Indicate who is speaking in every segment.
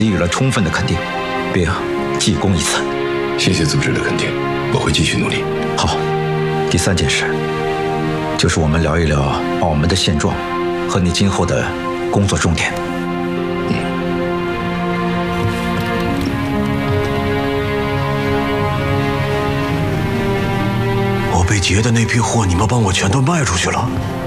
Speaker 1: 给予了充分的肯定，并记功一次。
Speaker 2: 谢谢组织的肯定，我会继续努力。
Speaker 1: 好，第3件事，就是我们聊一聊澳门的现状和你今后的工作重点。
Speaker 3: 我被劫的那批货，你们帮我全都卖出去了。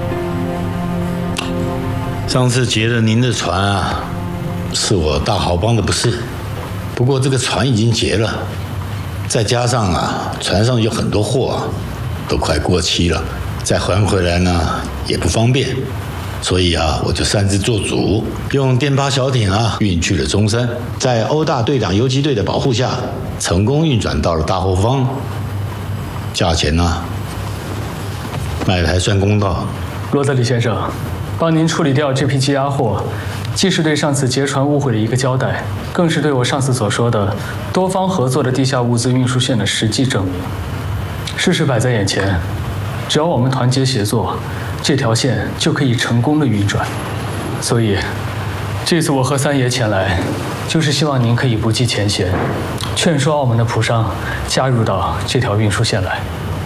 Speaker 4: 上次劫了您的船啊，是我大豪帮的不是。不过这个船已经劫了，再加上啊，船上有很多货啊，都快过期了，再还回来呢也不方便，所以啊，我就擅自做主，用电巴小艇啊运去了中山，在欧大队长游击队的保护下，成功运转到了大后方。价钱呢，卖的还算公道。
Speaker 5: 罗德里先生，帮您处理掉这批积压货，既是对上次劫船误会的一个交代，更是对我上次所说的多方合作的地下物资运输线的实际证明。事实摆在眼前，只要我们团结协作，这条线就可以成功的运转。所以，这次我和三爷前来，就是希望您可以不计前嫌，劝说澳门的葡商加入到这条运输线来。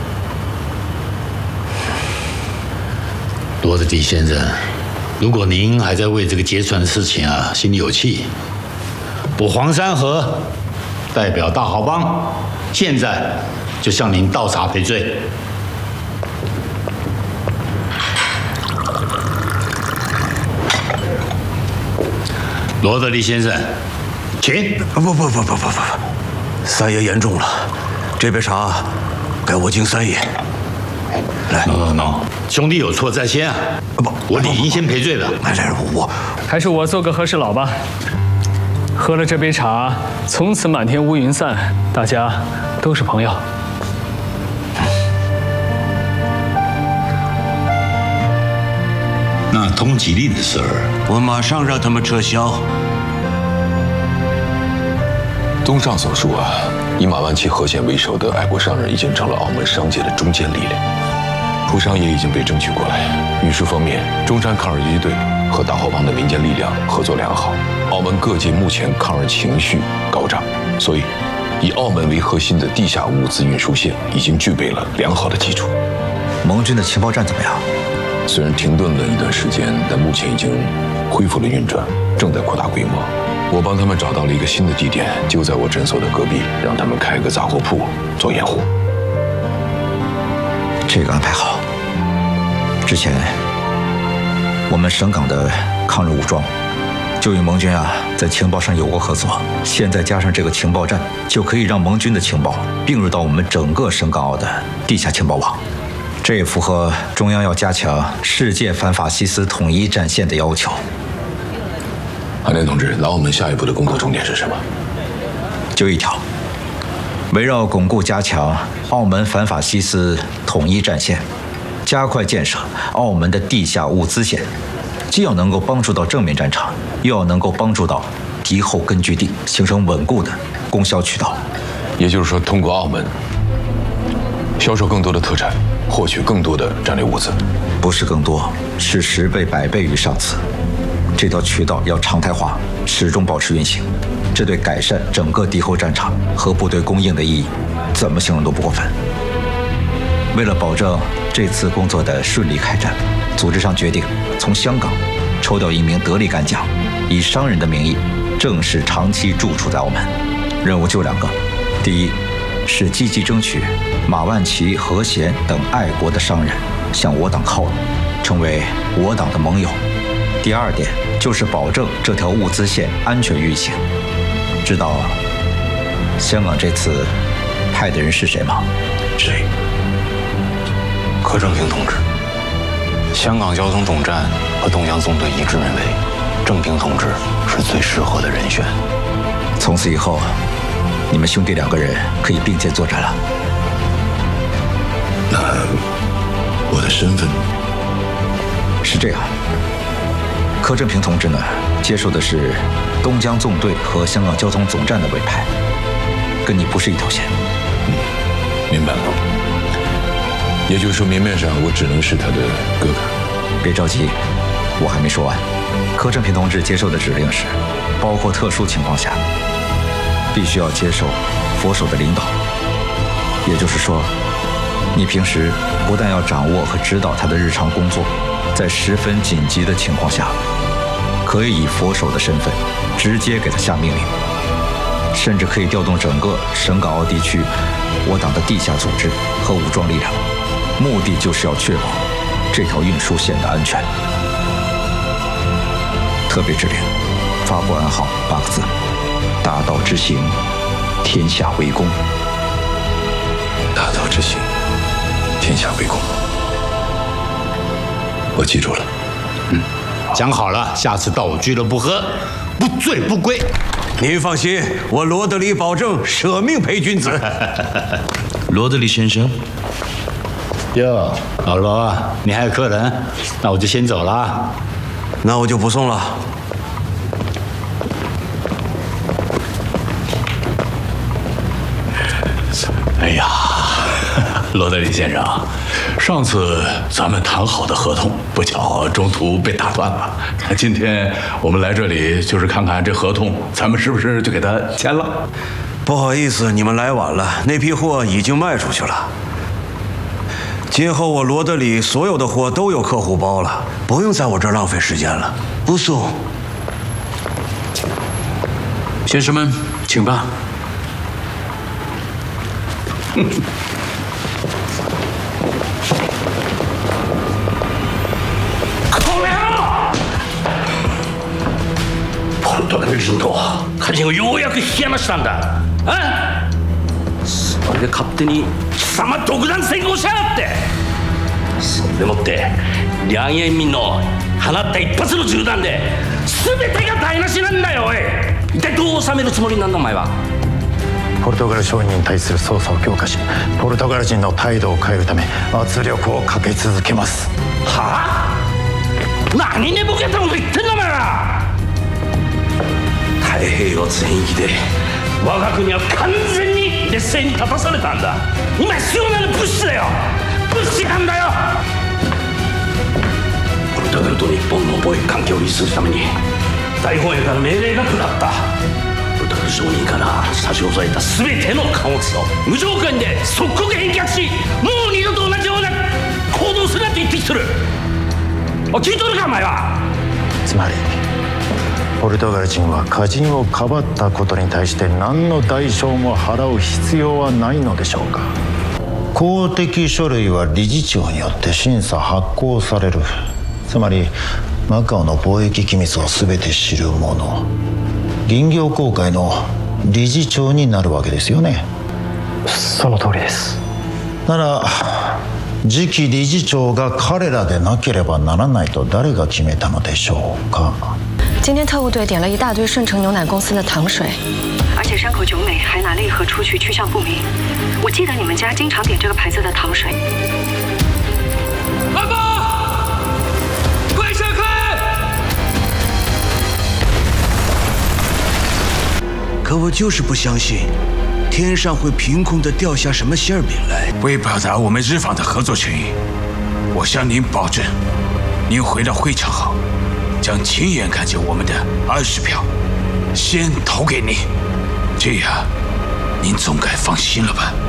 Speaker 4: 罗德里先生，如果您还在为这个劫船的事情啊心里有气，我黄山河代表大豪帮，现在就向您倒茶赔罪。罗德里先生，请。
Speaker 3: 不，三爷言重了，这杯茶该我敬三爷。来
Speaker 4: ，no， 兄弟有错在先啊！
Speaker 3: 不，
Speaker 4: 我理应先赔罪的。
Speaker 3: 来，我
Speaker 5: 还是我做个和事佬吧。喝了这杯茶，从此满天乌云散，大家都是朋友。
Speaker 4: 那通缉令的事儿，
Speaker 3: 我马上让他们撤销。
Speaker 2: 综上所述啊，以马万祺和弦为首的爱国商人已经成了澳门商界的中坚力量，葡商也已经被争取过来。运输方面，中山抗日游击队和大后帮的民间力量合作良好，澳门各界目前抗日情绪高涨，所以以澳门为核心的地下物资运输线已经具备了良好的基础。
Speaker 1: 盟军的情报站怎么样？
Speaker 2: 虽然停顿了一段时间，但目前已经恢复了运转，正在扩大规模。我帮他们找到了一个新的地点，就在我诊所的隔壁，让他们开个杂货铺做掩护。
Speaker 1: 这个安排好。之前我们省港的抗日武装就与盟军在情报上有过合作，现在加上这个情报站，就可以让盟军的情报并入到我们整个省港澳的地下情报网。这也符合中央要加强世界反法西斯统一战线的要求。
Speaker 2: 韩连同志，那我们下一步的工作重点是什么？
Speaker 1: 就一条，围绕巩固加强澳门反法西斯统一战线，加快建设澳门的地下物资线，既要能够帮助到正面战场，又要能够帮助到敌后根据地，形成稳固的供销渠道。
Speaker 2: 也就是说，通过澳门销售更多的特产，获取更多的战略物资。
Speaker 1: 不是更多，是10倍、100倍于上次。这条渠道要常态化，始终保持运行，这对改善整个敌后战场和部队供应的意义，怎么形容都不过分。为了保证这次工作的顺利开展，组织上决定从香港抽调1名得力干将，以商人的名义正式长期驻处在澳门。任务就2个：第一，是积极争取马万祺、和弦等爱国的商人向我党靠拢，成为我党的盟友；第二点就是保证这条物资线安全运行。知道香港这次派的人是谁吗？
Speaker 3: 谁？柯正平同志。香港交通总站和东江纵队一致认为，正平同志是最适合的人选。
Speaker 1: 从此以后，你们兄弟2个人可以并肩作战了。
Speaker 3: 那我的身份
Speaker 1: 是这样，柯正平同志呢，接受的是东江纵队和香港交通总站的委派，跟你不是一条线。
Speaker 2: 明白了。也就是说，明面上我只能是他的哥哥。
Speaker 1: 别着急，我还没说完。 柯正平同志接受的指令是，包括特殊情况下，必须要接受佛手的领导。也就是说，你平时不但要掌握和指导他的日常工作，在十分紧急的情况下，可以以佛手的身份直接给他下命令，甚至可以调动整个省港澳地区我党的地下组织和武装力量，目的就是要确保这条运输线的安全。特别指令发布暗号8个字：大道之行，天下为公。
Speaker 2: 大道之行，天下为公。我记住了。
Speaker 4: 讲好了，下次到我俱乐部喝，不醉不归。
Speaker 6: 您放心，我罗德里保证舍命陪君子。
Speaker 4: 罗德里先生，哟，老罗啊，你还有客人，那我就先走了。
Speaker 6: 那我就不送了。
Speaker 7: 哎呀，罗德里先生，上次咱们谈好的合同，不巧中途被打断了。今天我们来这里就是看看这合同，咱们是不是就给他签了？
Speaker 6: 不好意思，你们来晚了，那批货已经卖出去了。今后我罗德里所有的货都有客户包了，不用在我这儿浪费时间了，不送。
Speaker 7: 先生们，请吧。
Speaker 8: ポルトガル人とカジンをようやく引き離したんだ。それで勝手に貴様独断専行しやがって。それでもって両原民の放った一発の銃弾で全てが台無しなんだよ。おい、一体どう収めるつもりなんだお前は。
Speaker 9: ポルトガル商人に対する捜査を強化し、ポルトガル人の態度を変えるため圧力をかけ続けます。
Speaker 8: はあ？何寝ぼけたこと言ってんだお前ら。太平洋全域で我が国は完全に劣勢に立たされたんだ。今必要なのは物資だよ。物資なんだよ。ポルトガルと日本の貿易関係を維持するために大本営から命令が下った。ポルトガル商人から差し押さえた全ての貨物を無条件で即刻返却し、もう二度と同じような行動するなと言ってきてる。聞いとるかお前は。
Speaker 9: つまりポルトガル人は華人をかばったことに対して何の代償も払う必要はないのでしょうか。公的書類は理事長によって審査発行される。つまりマカオの貿易機密を全て知る者、林業公会の理事長になるわけですよね。
Speaker 10: その通りです。
Speaker 9: なら次期理事長が彼らでなければならないと誰が決めたのでしょうか。
Speaker 11: 今天特务队点了一大堆顺成牛奶公司的糖水，
Speaker 12: 而且山口久美还拿了一盒出去，去向不明。我记得你们家经常点这个牌子的糖水。
Speaker 8: 阿爸，快闪开！
Speaker 6: 可我就是不相信，天上会凭空的掉下什么馅饼来。
Speaker 13: 为表达我们日方的合作诚意，我向您保证，您回到会场后，将亲眼看见我们的20票，先投给您，这样您总该放心了吧？